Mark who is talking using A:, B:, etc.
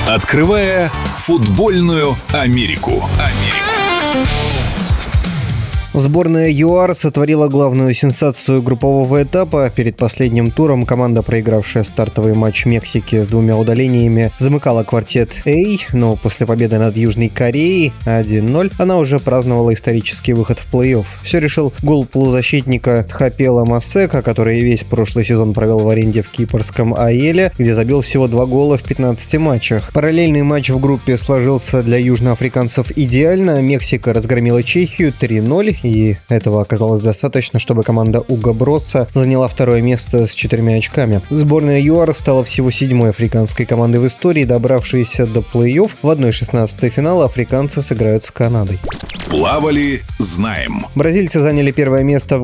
A: Открывая футбольную Америку.
B: Сборная ЮАР сотворила главную сенсацию группового этапа. Перед последним туром команда, проигравшая стартовый матч Мексике с 2 удалениями, замыкала квартет А, но после победы над Южной Кореей 1-0 она уже праздновала исторический выход в плей-офф. Все решил гол полузащитника Тхапела Масека, который весь прошлый сезон провел в аренде в кипрском Аэле, где забил всего 2 гола в 15 матчах. Параллельный матч в группе сложился для южноафриканцев идеально. Мексика разгромила Чехию 3-0, и этого оказалось достаточно, чтобы команда Уго Бросса заняла второе место с 4 очками. Сборная ЮАР стала всего 7-й африканской командой в истории, добравшейся до плей-офф. В 1/16 финала африканцы сыграют с Канадой.
A: Плавали, знаем.
B: Бразильцы заняли первое место в